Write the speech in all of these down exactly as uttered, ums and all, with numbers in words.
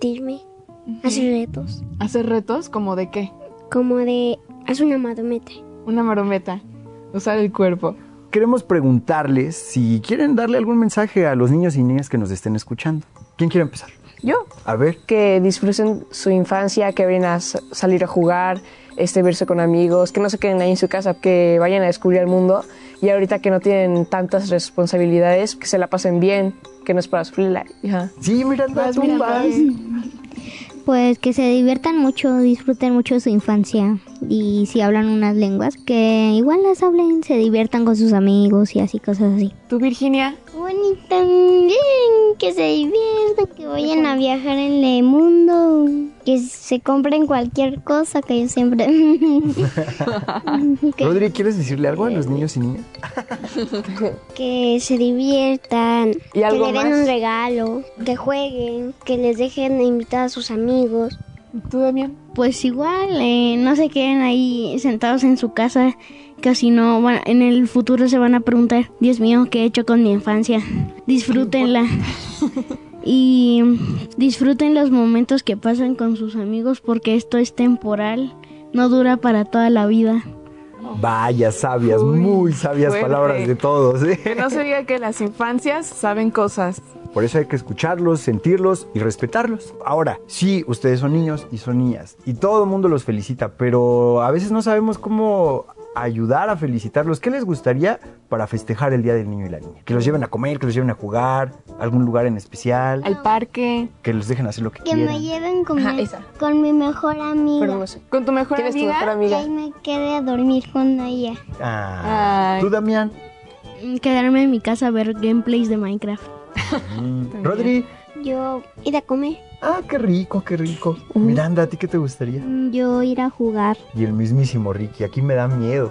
divertirme, uh-huh. hacer retos. ¿Hacer retos? ¿Como de qué? Como de, haz una marometa. Una marometa, usar el cuerpo. Queremos preguntarles si quieren darle algún mensaje a los niños y niñas que nos estén escuchando. ¿Quién quiere empezar? Yo. A ver. Que disfruten su infancia, que vayan a salir a jugar, este, verse con amigos, que no se queden ahí en su casa, que vayan a descubrir el mundo. Y ahorita que no tienen tantas responsabilidades, que se la pasen bien, que no es para sufrir la hija. Sí, Miranda, tú vas. Pues que se diviertan mucho, disfruten mucho su infancia. Y si hablan unas lenguas, que igual las hablen, se diviertan con sus amigos y así, cosas así. ¿Tú, Virginia? Bueno, y también que se diviertan, que vayan a viajar en el mundo, que se compren cualquier cosa, que yo siempre... que... Rodri, ¿quieres decirle algo a los niños y niñas? Que se diviertan, ¿Y algo que le den más? un regalo, que jueguen, que les dejen invitar a sus amigos. ¿Tú, Damián? Pues igual, eh, no se queden ahí sentados en su casa, casi no, bueno, en el futuro se van a preguntar, Dios mío, ¿qué he hecho con mi infancia? Disfrútenla. Y disfruten los momentos que pasan con sus amigos porque esto es temporal, no dura para toda la vida. Vaya, sabias, Uy, muy sabias fuerte. Palabras de todos, ¿eh? Que no se diga que las infancias saben cosas. Por eso hay que escucharlos, sentirlos y respetarlos. Ahora, sí, ustedes son niños y son niñas y todo el mundo los felicita, pero a veces no sabemos cómo ayudar a felicitarlos. ¿Qué les gustaría para festejar el Día del Niño y la Niña? Que los lleven a comer, que los lleven a jugar, algún lugar en especial. Al parque. Que los dejen hacer lo que, que quieran. Que me lleven con, Ajá, mi, con mi mejor amiga. No sé. ¿Con tu mejor ¿Quién amiga? es tu mejor amiga? Que ahí me quede a dormir con ella. Ah. ¿Tú, Damián? Quedarme en mi casa a ver gameplays de Minecraft. Mm. ¿Rodri? Yo ir a comer. Ah, qué rico, qué rico. Uh. Miranda, ¿a ti qué te gustaría? Yo ir a jugar. Y el mismísimo Ricky, aquí me da miedo.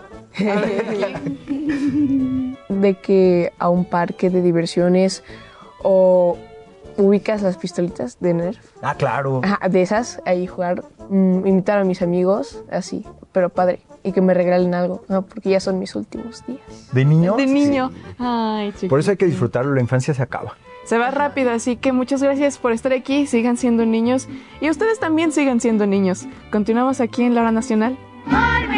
De que a un parque de diversiones o ubicas las pistolitas de Nerf. Ah, claro. Ajá, de esas, ahí jugar, mm, invitar a mis amigos, así, pero padre. Y que me regalen algo, ¿no? Porque ya son mis últimos días. ¿De niño? De niño. Sí. Ay, chiquito. Por eso hay que disfrutarlo, la infancia se acaba. Se va rápido, así que muchas gracias por estar aquí, sigan siendo niños y ustedes también sigan siendo niños. Continuamos aquí en La Hora Nacional.